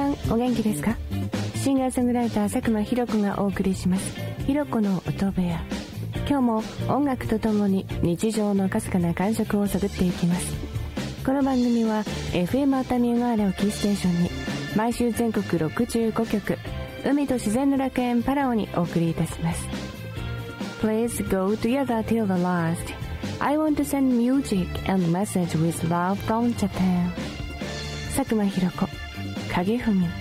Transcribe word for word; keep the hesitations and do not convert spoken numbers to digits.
んお元気ですか？シンガーソングライター佐久間ひろ子がお送りしますひろ子の音部屋。今日も音楽とともに日常のかすかな感触を探っていきます。この番組は エフエム 熱海ガーラをキーステーションに毎週全国ろくじゅうごきょく、海と自然の楽園パラオにお送りいたします。 Please go together till the last. I want to send music and message with love from Japan. 佐久間ひろ子、影文。